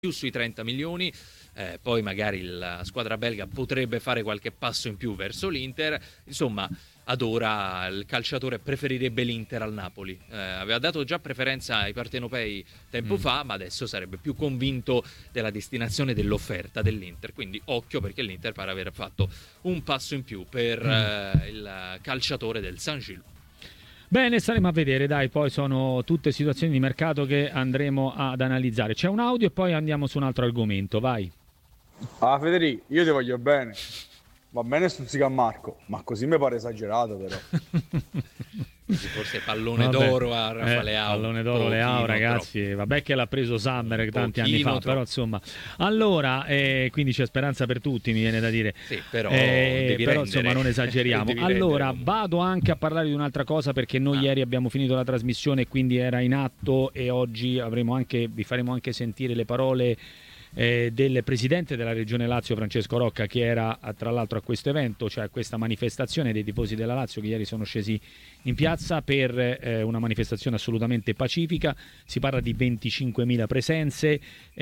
più sui 30 milioni. Poi magari la squadra belga potrebbe fare qualche passo in più verso l'Inter. Insomma, ad ora il calciatore preferirebbe l'Inter al Napoli. Aveva dato già preferenza ai partenopei tempo fa, ma adesso sarebbe più convinto della destinazione dell'offerta dell'Inter. Quindi occhio, perché l'Inter pare aver fatto un passo in più per il calciatore del Saint-Gilloise. Bene, staremo a vedere, dai, poi sono tutte situazioni di mercato che andremo ad analizzare. C'è un audio e poi andiamo su un altro argomento, vai. Federico, io ti voglio bene. Va bene stuzzica a Marco, ma così mi pare esagerato però. Forse pallone d'oro a Raffaele Leao. Pallone d'oro Leao, ragazzi. Troppo. Vabbè che l'ha preso Summer tanti anni fa, però insomma. Allora, quindi c'è speranza per tutti, mi viene da dire. Sì, però insomma non esageriamo. Allora, vado anche a parlare di un'altra cosa, perché noi ieri abbiamo finito la trasmissione, quindi era in atto, e oggi vi faremo anche sentire le parole del presidente della regione Lazio Francesco Rocca, che era tra l'altro a questo evento, cioè a questa manifestazione dei tifosi della Lazio che ieri sono scesi in piazza per una manifestazione assolutamente pacifica. Si parla di 25.000 presenze,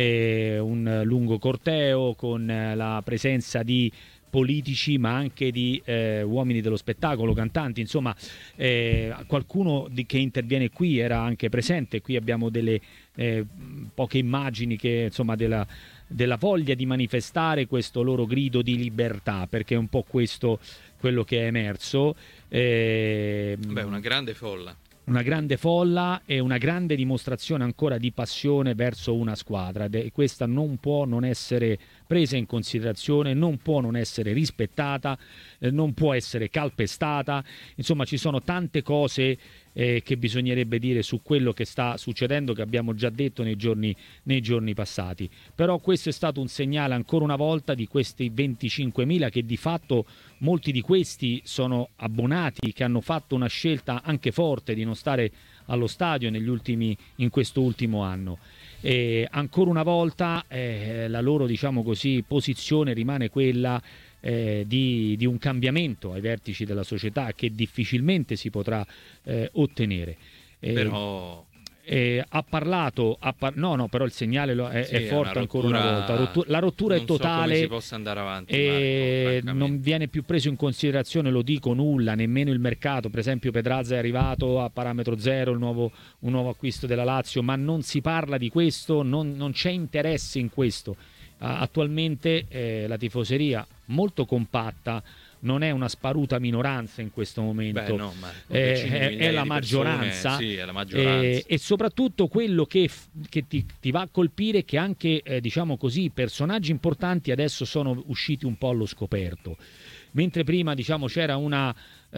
un lungo corteo con la presenza di politici, ma anche di uomini dello spettacolo, cantanti, insomma qualcuno che interviene qui era anche presente. Qui abbiamo delle poche immagini che insomma della voglia di manifestare questo loro grido di libertà, perché è un po' questo quello che è emerso. Una grande folla. Una grande folla e una grande dimostrazione ancora di passione verso una squadra, e questa non può non essere presa in considerazione, non può non essere rispettata, non può essere calpestata. Insomma, ci sono tante cose che bisognerebbe dire su quello che sta succedendo, che abbiamo già detto nei giorni passati. Però questo è stato un segnale ancora una volta di questi 25.000 che di fatto molti di questi sono abbonati, che hanno fatto una scelta anche forte di non stare allo stadio in questo ultimo anno. E ancora una volta la loro, diciamo così, posizione rimane quella di un cambiamento ai vertici della società che difficilmente si potrà ottenere. Però ha parlato, però il segnale è forte ancora una volta. La rottura è totale. Non so come si possa andare avanti, Marco, non viene più preso in considerazione, lo dico, nulla, nemmeno il mercato. Per esempio Pedrazza è arrivato a parametro zero, un nuovo acquisto della Lazio, ma non si parla di questo, non c'è interesse in questo. Attualmente la tifoseria molto compatta, non è una sparuta minoranza in questo momento. È la maggioranza, persone, sì, è la maggioranza. E soprattutto quello che ti va a colpire è che anche diciamo così, personaggi importanti adesso sono usciti un po' allo scoperto, mentre prima c'era una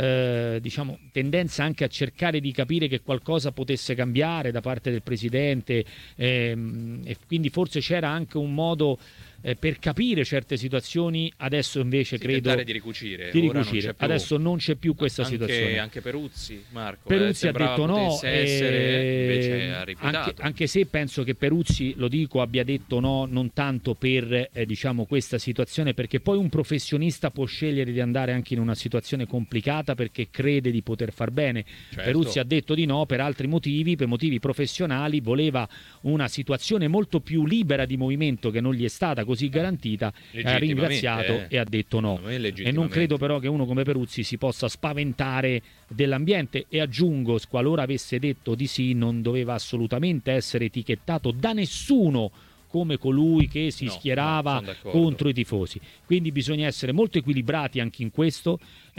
tendenza anche a cercare di capire che qualcosa potesse cambiare da parte del presidente, e quindi forse c'era anche un modo per capire certe situazioni. Adesso invece credo di ricucire. Adesso non c'è più questa situazione. Anche Peruzzi, Marco, Peruzzi ha detto no, invece ha rifiutato. Anche se penso che Peruzzi, lo dico, abbia detto no non tanto per questa situazione, perché poi un professionista può scegliere di andare anche in una situazione complicata perché crede di poter far bene. Certo. Peruzzi ha detto di no per altri motivi, per motivi professionali, voleva una situazione molto più libera di movimento che non gli è stata così garantita, ha ringraziato e ha detto no. E non credo però che uno come Peruzzi si possa spaventare dell'ambiente, e aggiungo, qualora avesse detto di sì, non doveva assolutamente essere etichettato da nessuno come colui che si schierava contro i tifosi. Quindi bisogna essere molto equilibrati anche in questo,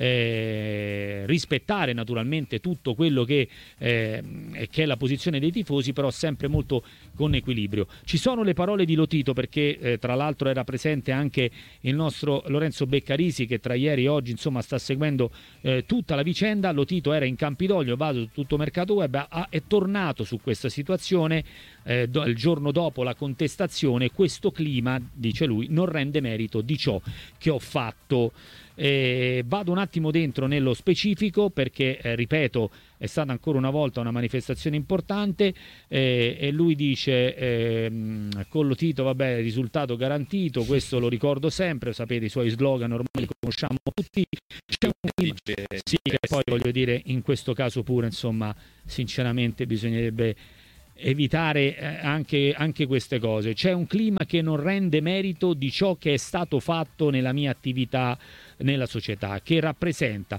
rispettare naturalmente tutto quello che è la posizione dei tifosi, però sempre molto con equilibrio. Ci sono le parole di Lotito, perché tra l'altro era presente anche il nostro Lorenzo Beccarisi, che tra ieri e oggi insomma sta seguendo tutta la vicenda. Lotito era in Campidoglio, vado su tutto Mercato Web, è tornato su questa situazione il giorno dopo la contestazione. Questo clima, dice lui, non rende merito di ciò che ho fatto. Vado un attimo dentro nello specifico, perché ripeto, è stata ancora una volta una manifestazione importante, e lui dice con Lotito, vabbè, risultato garantito, questo lo ricordo sempre, sapete i suoi slogan ormai li conosciamo tutti. C'è un clima, sì, che poi voglio dire, in questo caso pure insomma sinceramente bisognerebbe evitare anche queste cose. C'è un clima che non rende merito di ciò che è stato fatto nella mia attività nella società, che rappresento.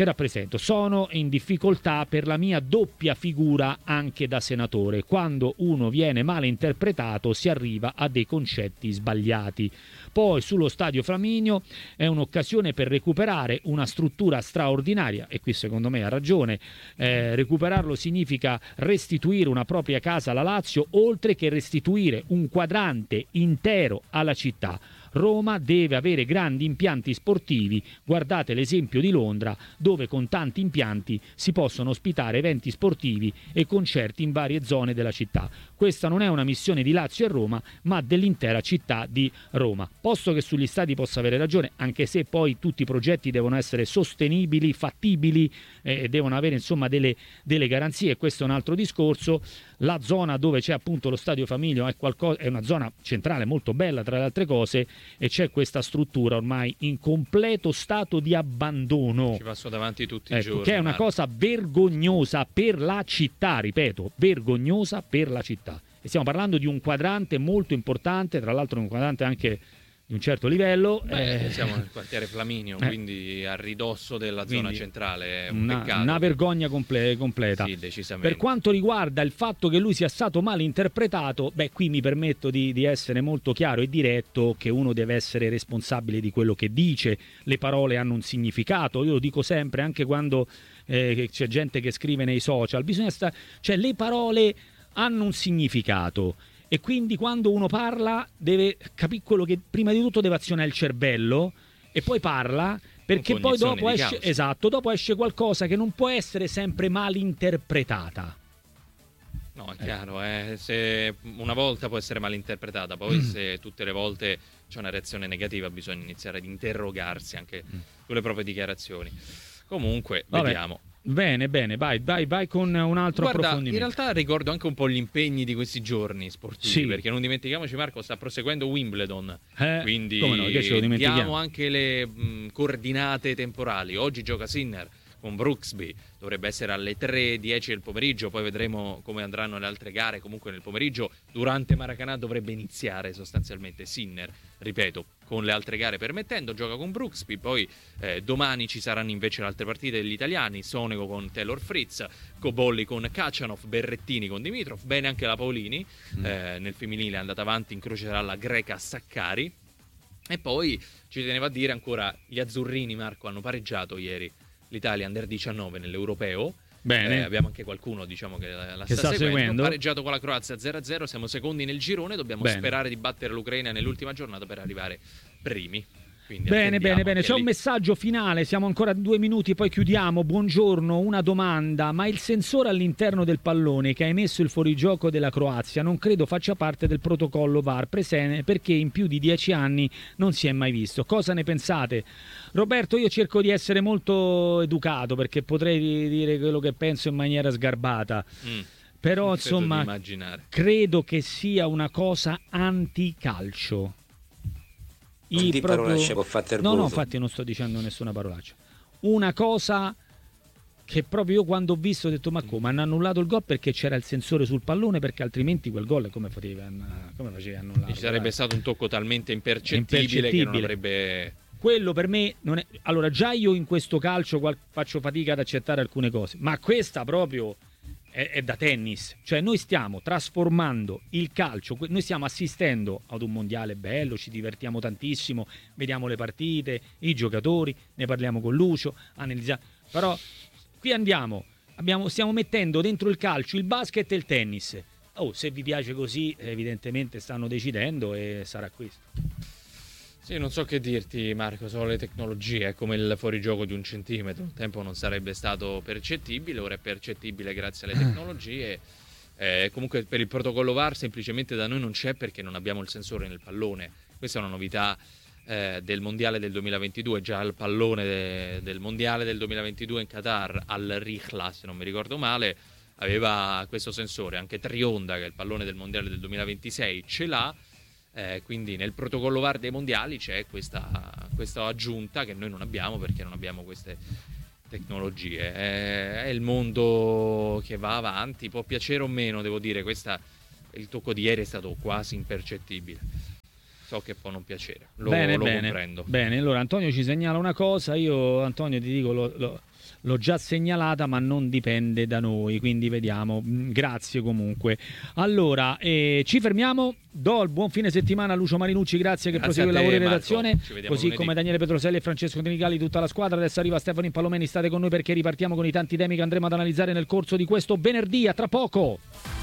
Sono in difficoltà per la mia doppia figura anche da senatore. Quando uno viene male interpretato si arriva a dei concetti sbagliati. Poi sullo Stadio Flaminio è un'occasione per recuperare una struttura straordinaria, e qui secondo me ha ragione. Recuperarlo significa restituire una propria casa alla Lazio, oltre che restituire un quadrante intero alla città. Roma deve avere grandi impianti sportivi, guardate l'esempio di Londra, dove con tanti impianti si possono ospitare eventi sportivi e concerti in varie zone della città. Questa non è una missione di Lazio e Roma, ma dell'intera città di Roma. Posto che sugli stadi possa avere ragione, anche se poi tutti i progetti devono essere sostenibili, fattibili, devono avere insomma delle garanzie, questo è un altro discorso. La zona dove c'è appunto lo Stadio Flaminio è una zona centrale molto bella tra le altre cose, e c'è questa struttura ormai in completo stato di abbandono. Ci passo davanti tutti i giorni. Che è una cosa vergognosa per la città, ripeto, vergognosa per la città. E stiamo parlando di un quadrante molto importante, tra l'altro un quadrante anche di un certo livello. Siamo nel quartiere Flaminio, quindi a ridosso della zona centrale. È un peccato. Una vergogna completa. Sì, decisamente. Per quanto riguarda il fatto che lui sia stato mal interpretato, qui mi permetto di essere molto chiaro e diretto, che uno deve essere responsabile di quello che dice. Le parole hanno un significato, io lo dico sempre, anche quando c'è gente che scrive nei social, cioè le parole hanno un significato. E quindi quando uno parla deve capire quello che prima di tutto deve azionare il cervello, e poi parla, perché poi dopo esce qualcosa che non può essere sempre mal interpretata. No, è chiaro, se una volta può essere mal interpretata, poi se tutte le volte c'è una reazione negativa bisogna iniziare ad interrogarsi anche sulle proprie dichiarazioni. Comunque, vediamo. Bene, vai con un altro approfondimento. In realtà ricordo anche un po' gli impegni di questi giorni sportivi, perché non dimentichiamoci, Marco, sta proseguendo Wimbledon, quindi diamo anche le coordinate temporali. Oggi gioca Sinner con Brooksby, dovrebbe essere alle 3:10 del pomeriggio, poi vedremo come andranno le altre gare. Comunque nel pomeriggio, durante Maracanã, dovrebbe iniziare sostanzialmente Sinner, ripeto, con le altre gare permettendo, gioca con Brooksby. Poi domani ci saranno invece le altre partite degli italiani: Sonego con Taylor Fritz, Cobolli con Kachanov, Berrettini con Dimitrov. Bene anche la Paolini, nel femminile è andata avanti, incrocerà la greca Saccari. E poi ci tenevo a dire ancora, gli azzurrini, Marco, hanno pareggiato ieri l'Italia Under 19 nell'Europeo. Bene. Abbiamo anche qualcuno, diciamo, che la sta seguendo. Pareggiato con la Croazia 0-0, siamo secondi nel girone, dobbiamo sperare di battere l'Ucraina nell'ultima giornata per arrivare primi. Quindi bene. C'è un messaggio finale, siamo ancora a 2 minuti, poi chiudiamo. Buongiorno, una domanda: ma il sensore all'interno del pallone che ha emesso il fuorigioco della Croazia non credo faccia parte del protocollo VAR presente, perché in più di 10 anni non si è mai visto. Cosa ne pensate? Roberto, io cerco di essere molto educato, perché potrei dire quello che penso in maniera sgarbata. Però insomma credo che sia una cosa anticalcio. No, infatti non sto dicendo nessuna parolaccia. Una cosa che proprio io quando ho visto ho detto: ma come hanno annullato il gol? Perché c'era il sensore sul pallone, perché altrimenti quel gol come faceva annullato? Ci sarebbe stato un tocco talmente impercettibile che non avrebbe... Quello per me non è... Allora, già io in questo calcio faccio fatica ad accettare alcune cose, ma questa proprio è da tennis. Cioè noi stiamo trasformando il calcio, noi stiamo assistendo ad un mondiale bello, ci divertiamo tantissimo, vediamo le partite, i giocatori, ne parliamo con Lucio, analizziamo. Però qui stiamo mettendo dentro il calcio il basket e il tennis. Se vi piace così, evidentemente stanno decidendo e sarà questo. Sì, non so che dirti, Marco, sono le tecnologie, è come il fuorigioco di 1 centimetro. Un tempo non sarebbe stato percettibile, ora è percettibile grazie alle tecnologie. Comunque per il protocollo VAR semplicemente da noi non c'è, perché non abbiamo il sensore nel pallone. Questa è una novità del mondiale del 2022. Già il pallone del mondiale del 2022 in Qatar, al Rihla, se non mi ricordo male, aveva questo sensore. Anche Trionda, che è il pallone del mondiale del 2026, ce l'ha. Quindi nel protocollo VAR dei mondiali c'è questa aggiunta che noi non abbiamo, perché non abbiamo queste tecnologie. È il mondo che va avanti, può piacere o meno, devo dire, il tocco di ieri è stato quasi impercettibile. So che può non piacere, lo comprendo. Bene, allora Antonio ci segnala una cosa, io Antonio ti dico l'ho già segnalata, ma non dipende da noi, quindi vediamo. Grazie comunque. Allora, ci fermiamo. Do il buon fine settimana a Lucio Marinucci, grazie che prosegue il lavoro in redazione, così come Daniele Petroselli e Francesco Tenigali, tutta la squadra. Adesso arriva Stefano Impallomeni, state con noi perché ripartiamo con i tanti temi che andremo ad analizzare nel corso di questo venerdì. A tra poco.